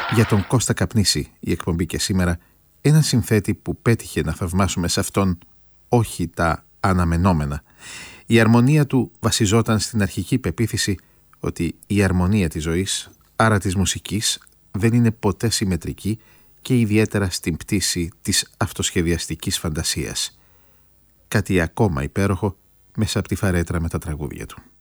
Για τον Κώστα Καπνίση η εκπομπή και σήμερα, έναν συνθέτη που πέτυχε να θαυμάσουμε σε αυτόν όχι τα αναμενόμενα. Η αρμονία του βασιζόταν στην αρχική πεποίθηση ότι η αρμονία της ζωής, άρα της μουσικής, δεν είναι ποτέ συμμετρική και ιδιαίτερα στην πτήση της αυτοσχεδιαστικής φαντασίας. Κάτι ακόμα υπέροχο μέσα από τη φαρέτρα με τα τραγούδια του.